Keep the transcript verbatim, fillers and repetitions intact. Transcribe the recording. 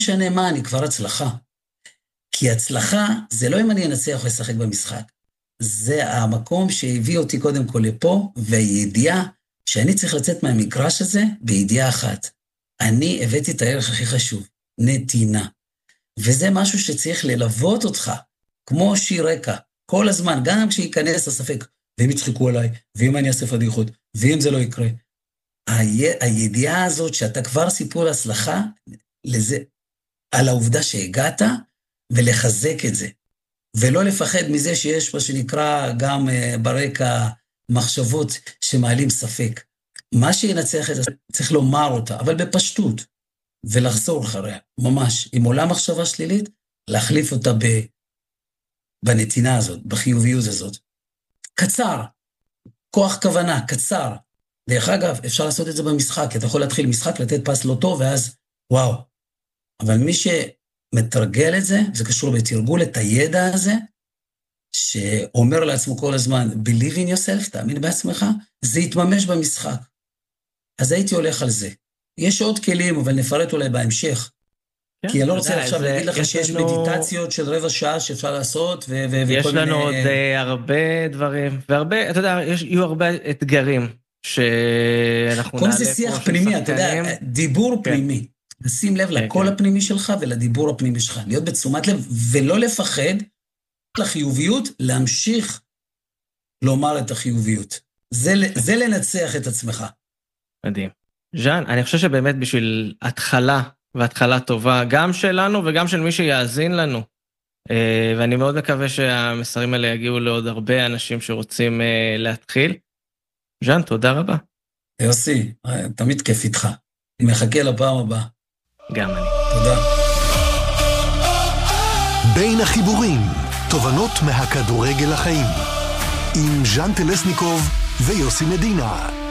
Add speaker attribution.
Speaker 1: משנה מה, אני כבר הצלחה. כי הצלחה זה לא אם אני אנצח או אשחק במשחק. זה המקום שהביא אותי קודם כל לפה, והידיעה שאני צריך לצאת מהמגרש הזה בידיעה אחת. אני הבאתי את הערך הכי חשוב, נתינה. וזה משהו שצריך ללוות אותך, כמו שיר רקע, כל הזמן, גם כשיכנס הספק, ואם יצחקו עליי, ואם אני אעשה פדיחות, ואם זה לא יקרה. ה- הידיעה הזאת שאתה כבר סיפור הצלחה, לזה, על העובדה שהגעת, ולחזק את זה. ולא לפחד מזה שיש מה שנקרא גם uh, ברקע מחשבות שמעלים ספק. מה שינצח את זה, צריך לומר אותה, אבל בפשטות, ולחזור אחריה, ממש, עם עולם מחשבה שלילית, להחליף אותה ב, בנתינה הזאת, בחיוביות הזאת. קצר, כוח כוונה, קצר. דרך אגב, אפשר לעשות את זה במשחק, אתה יכול להתחיל משחק, לתת פס לא טוב, ואז וואו. אבל מי שמתרגל את זה, זה קשור בתרגול את הידע הזה, שאומר לעצמו כל הזמן, believe in yourself, תאמין בעצמך, זה יתממש במשחק. אז הייתי הולך על זה. יש עוד כלים, אבל נפרט אולי בהמשך. כן, כי אני לא רוצה עכשיו להגיד לך שיש לנו... מדיטציות של רבע שעה שאפשר לעשות, ו- ו-
Speaker 2: יש
Speaker 1: וכל
Speaker 2: לנו מיני...
Speaker 1: עוד
Speaker 2: uh, הרבה דברים, והרבה, אתה יודע, יש, יהיו הרבה אתגרים, שאנחנו
Speaker 1: כל
Speaker 2: נעלה
Speaker 1: זה
Speaker 2: פה
Speaker 1: שיח
Speaker 2: של
Speaker 1: פנימי,
Speaker 2: שחקנים.
Speaker 1: אתה יודע, דיבור כן. פנימי. לשים לב כן, לקול כן. הפנימי שלך ולדיבור הפנימי שלך. להיות בתשומת לב ולא לפחד לחיוביות, להמשיך לומר את החיוביות. זה, זה לנצח את עצמך.
Speaker 2: מדהים. ז'אן, אני חושב שבאמת בשביל התחלה, והתחלה טובה, גם שלנו וגם של מי שיאזין לנו, ואני מאוד מקווה שהמסרים האלה יגיעו לעוד הרבה אנשים שרוצים להתחיל. ז'אן, תודה רבה.
Speaker 1: יוסי, תמיד כיף איתך. אני מחכה לפעם הבאה.
Speaker 2: גם אני.
Speaker 1: תודה.
Speaker 3: בין החיבורים, תובנות מהכדורגל לחיים, עם ז'אן טלסניקוב ויוסי מדינה.